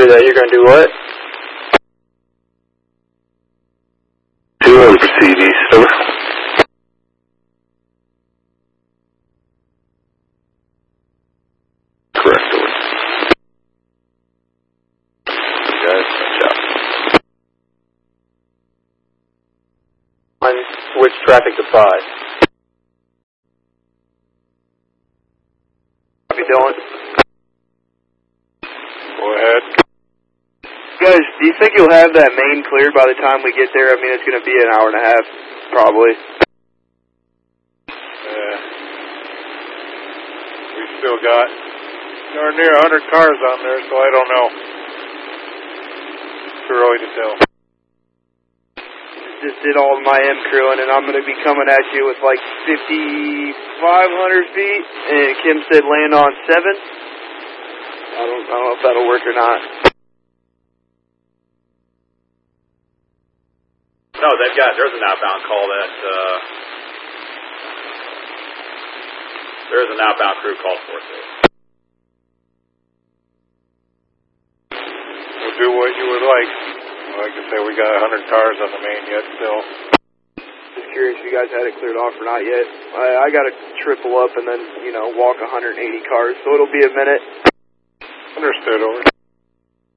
that. You're going to do what? 2 proceed east, over. Correct, over. Guys, watch out. On switch traffic to 5. Copy, Dylan. Go ahead. Guys, do you think you'll have that main cleared by the time we get there? I mean, it's going to be an hour and a half, probably. We still got near 100 cars on there, so I don't know. Too early to tell. Just did all of my M crewing, and I'm going to be coming at you with like 5,500 feet, and Kim said land on 7. I don't know if that'll work or not. No, there's an outbound call that, there's an outbound crew call for it. We'll do what you would like. Like I say, we got 100 cars on the main yet still. Just curious if you guys had it cleared off or not yet. I got to triple up and then, walk 180 cars, so it'll be a minute. Understood, over.